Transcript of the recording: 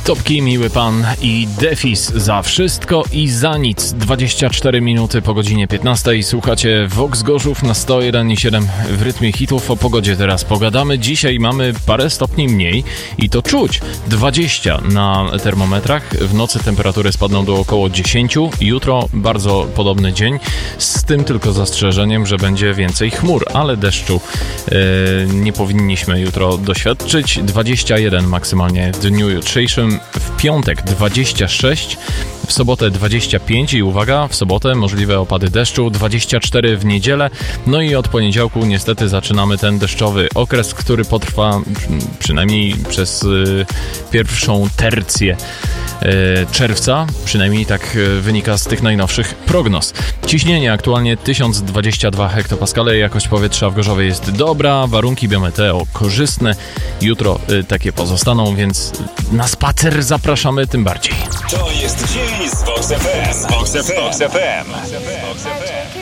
Topki, Miły Pan i Defis za wszystko i za nic. 24 minuty po godzinie 15. Słuchacie Vox Gorzów na 101,7 w rytmie hitów. O pogodzie teraz pogadamy. Dzisiaj mamy parę stopni mniej i to czuć. 20 na termometrach. W nocy temperatury spadną do około 10. Jutro bardzo podobny dzień. Z tym tylko zastrzeżeniem, że będzie więcej chmur, ale deszczu nie powinniśmy jutro doświadczyć. 21 maksymalnie w dniu jutrzejszym. W piątek 26, w sobotę 25 i uwaga, w sobotę możliwe opady deszczu, 24 w niedzielę, no i od poniedziałku niestety zaczynamy ten deszczowy okres, który potrwa przynajmniej przez pierwszą tercję czerwca, przynajmniej tak wynika z tych najnowszych prognoz. Ciśnienie aktualnie 1022 hektopaskale, jakość powietrza w Gorzowie jest dobra, warunki biometeo korzystne, jutro takie pozostaną, więc na spacer zapraszamy tym bardziej. To jest dzień z Vox FM.